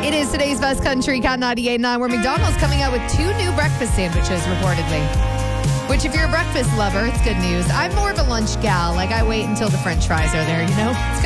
It is today's Best Country Count 98.9, where McDonald's coming out with 2 new breakfast sandwiches, reportedly. Which, if you're a breakfast lover, it's good news. I'm more of a lunch gal. Like, I wait until the French fries are there, you know? It's